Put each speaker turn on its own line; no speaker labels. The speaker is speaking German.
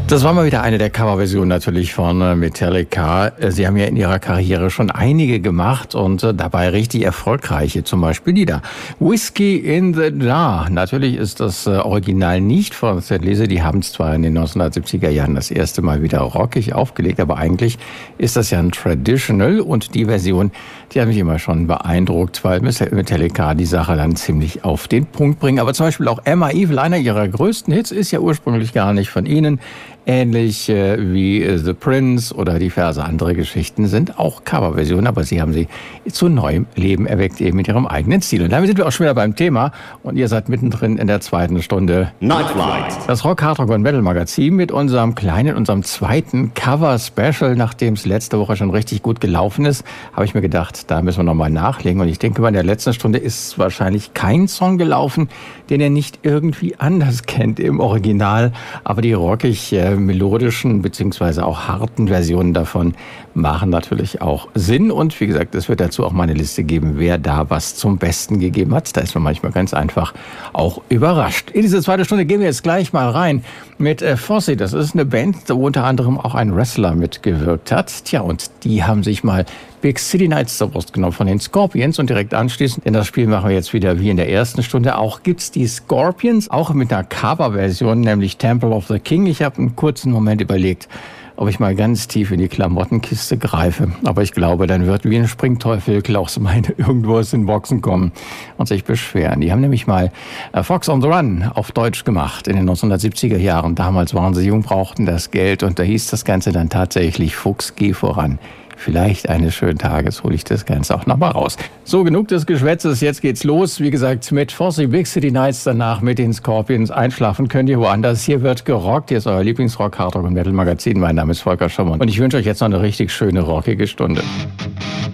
Das war mal wieder eine der Coverversionen natürlich von Metallica. Sie haben ja in ihrer Karriere schon einige gemacht und dabei richtig erfolgreiche, zum Beispiel Lieder. Whiskey in the Jar. Natürlich ist das Original nicht von Thin Lizzy. Die haben es zwar in den 1970er Jahren das erste Mal wieder rockig aufgelegt, aber eigentlich ist das ja ein Traditional und die Version, die hat mich immer schon beeindruckt, weil Metallica die Sache dann ziemlich auf den Punkt bringen. Aber zum Beispiel auch Emma Evil, einer ihrer größten Hits, ist ja ursprünglich gar nicht von ihnen. Ähnlich wie The Prince oder diverse andere Geschichten sind auch Coverversionen, aber sie haben sie zu neuem Leben erweckt, eben mit ihrem eigenen Stil. Und damit sind wir auch schon wieder beim Thema und ihr seid mittendrin in der zweiten Stunde
Nightlight.
Das Rock, Hard Rock und Metal Magazin mit unserem zweiten Cover-Special. Nachdem es letzte Woche schon richtig gut gelaufen ist, habe ich mir gedacht, da müssen wir nochmal nachlegen. Und ich denke mal, in der letzten Stunde ist wahrscheinlich kein Song gelaufen, den ihr nicht irgendwie anders kennt im Original, aber die rockig melodischen bzw. auch harten Versionen davon machen natürlich auch Sinn. Und wie gesagt, es wird dazu auch mal eine Liste geben, wer da was zum Besten gegeben hat. Da ist man manchmal ganz einfach auch überrascht. In diese zweite Stunde gehen wir jetzt gleich mal rein mit Fosse. Das ist eine Band, wo unter anderem auch ein Wrestler mitgewirkt hat. Tja, und die haben sich mal Big City Nights zur Brust genommen von den Scorpions und direkt anschließend, denn das Spiel machen wir jetzt wieder wie in der ersten Stunde, auch gibt's die Scorpions, auch mit einer Coverversion, nämlich Temple of the King. Ich habe einen kurzen Moment überlegt, ob ich mal ganz tief in die Klamottenkiste greife. Aber ich glaube, dann wird wie ein Springteufel Klaus Meine irgendwo aus den Boxen kommen und sich beschweren. Die haben nämlich mal Fox on the Run auf Deutsch gemacht in den 1970er Jahren. Damals waren sie jung, brauchten das Geld und da hieß das Ganze dann tatsächlich Fuchs, geh voran. Vielleicht eines schönen Tages hole ich das Ganze auch nochmal raus. So, genug des Geschwätzes, jetzt geht's los. Wie gesagt, mit Fosse, Big City Nights, danach mit den Scorpions. Einschlafen könnt ihr woanders. Hier wird gerockt. Hier ist euer Lieblingsrock, Hard Rock und Metal Magazin. Mein Name ist Volker Schumann und ich wünsche euch jetzt noch eine richtig schöne, rockige Stunde.